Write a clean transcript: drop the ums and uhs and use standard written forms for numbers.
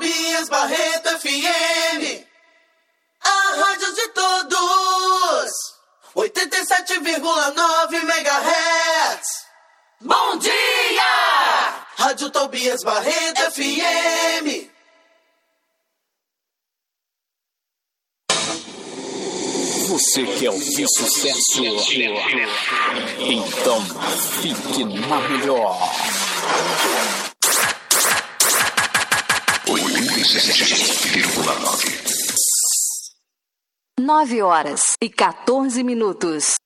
Tobias Barreto FM, a rádio de todos, 87,9 MHz. Bom dia! Rádio Tobias Barreto FM. Você quer ouvir sucesso? Então fique na melhor. 87,9. 9 horas e 14 minutos.